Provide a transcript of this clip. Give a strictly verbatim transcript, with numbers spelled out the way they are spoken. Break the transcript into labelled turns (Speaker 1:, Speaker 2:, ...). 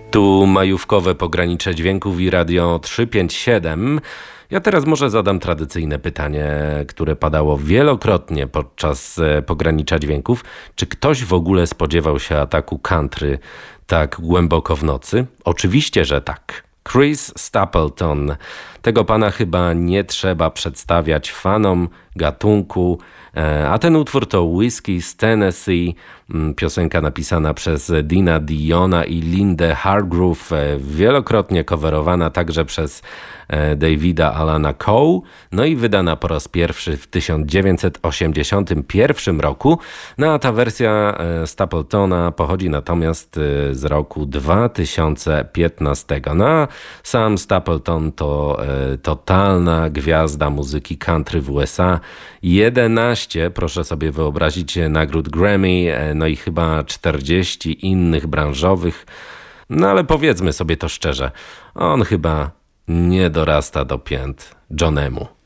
Speaker 1: Tu majówkowe pogranicze dźwięków i Radio trzysta pięćdziesiąt siedem. Ja teraz może zadam tradycyjne pytanie, które padało wielokrotnie podczas pogranicza dźwięków. Czy ktoś w ogóle spodziewał się ataku country tak głęboko w nocy? Oczywiście, że tak. Chris Stapleton. Tego pana chyba nie trzeba przedstawiać fanom gatunku, a ten utwór to Whiskey z Tennessee, piosenka napisana przez Dina Diona i Lindę Hargrove, wielokrotnie coverowana także przez Davida Alana Coe, no i wydana po raz pierwszy w tysiąc dziewięćset osiemdziesiątym pierwszym roku. No a ta wersja Stapletona pochodzi natomiast z roku dwa tysiące piętnastego. No a sam Stapleton to totalna gwiazda muzyki country w U S A. jedenaście, proszę sobie wyobrazić, nagród Grammy, no i chyba czterdzieści innych branżowych. No ale powiedzmy sobie to szczerze, on chyba nie dorasta do pięt Johnemu.